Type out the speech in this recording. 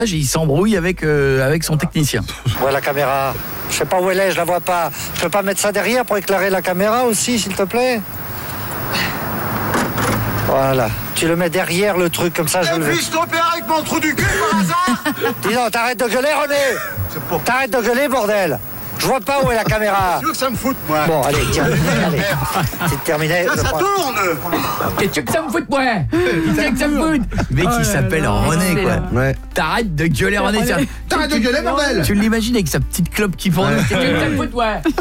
il s'embrouille avec son technicien. Ouais, la caméra. Je sais pas où elle est, je la vois pas. Je peux pas mettre ça derrière pour éclairer la caméra aussi, s'il te plaît? Voilà. Tu le mets derrière le truc, comme ça je le vais. Puis je t'opère avec mon trou du cul par hasard. Dis donc, t'arrêtes de gueuler, René. T'arrêtes de gueuler, bordel. Je vois pas où est la caméra. Tu veux que ça me foute, moi? Bon, allez, tiens, allez. C'est terminé. Ça tourne. Qu'est-ce que ça me fout, moi? Qu'est-ce que ça me fout? Le mec, il s'appelle René, quoi. Ouais. T'arrêtes de gueuler, René. T'arrêtes de gueuler, bordel. Tu l'imagines avec sa petite clope qui fend. Qu'est-ce que ça me fout, moi?